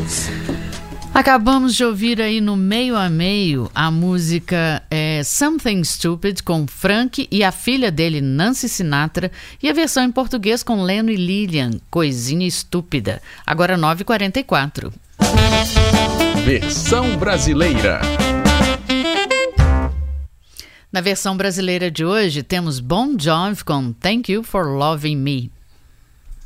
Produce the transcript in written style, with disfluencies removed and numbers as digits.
Acabamos de ouvir aí no Meio a Meio a música Something Stupid com Frank e a filha dele, Nancy Sinatra, e a versão em português com Leno e Lilian, Coisinha Estúpida. Agora 9h44. Versão brasileira. Na versão brasileira de hoje temos Bon Jovi com Thank You for Loving Me.